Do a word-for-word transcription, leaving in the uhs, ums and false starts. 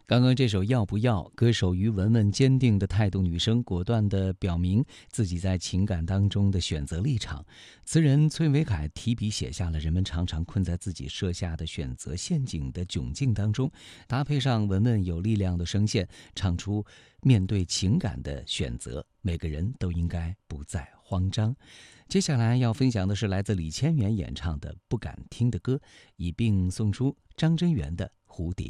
刚刚这首要不要，歌手于文文坚定的态度，女生果断地表明自己在情感当中的选择立场。词人崔维凯提笔写下了人们常常困在自己设下的选择陷阱的窘境当中，搭配上文文有力量的声线，唱出面对情感的选择，每个人都应该不再慌张。接下来要分享的是来自李千源演唱的《不敢听的歌》，一并送出张真源的《蝴蝶》。